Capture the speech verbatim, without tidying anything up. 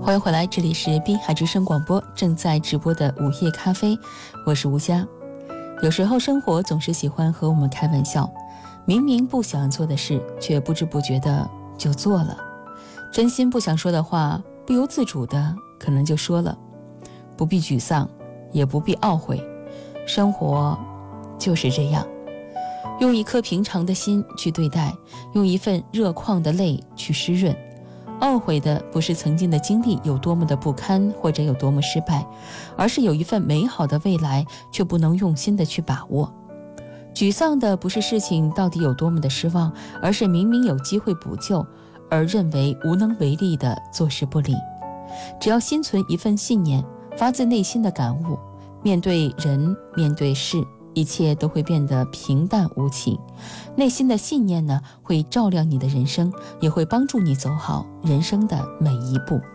欢迎回来，这里是滨海之声广播，正在直播的午夜咖啡，我是吴佳。有时候生活总是喜欢和我们开玩笑，明明不想做的事，却不知不觉的就做了；真心不想说的话，不由自主的可能就说了。不必沮丧，也不必懊悔，生活就是这样。用一颗平常的心去对待，用一份热旷的泪去湿润。懊悔的不是曾经的经历有多么的不堪，或者有多么失败，而是有一份美好的未来却不能用心的去把握。沮丧的不是事情到底有多么的失望，而是明明有机会补救，而认为无能为力的坐视不理。只要心存一份信念，发自内心的感悟，面对人，面对事，一切都会变得平淡无奇。内心的信念呢，会照亮你的人生，也会帮助你走好人生的每一步。